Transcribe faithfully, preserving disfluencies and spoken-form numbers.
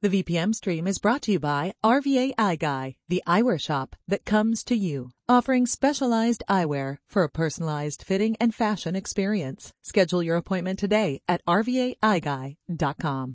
The V P M stream is brought to you by R V A Eye Guy, the eyewear shop that comes to you, offering specialized eyewear for a personalized fitting and fashion experience. Schedule your appointment today at R V A eye guy dot com.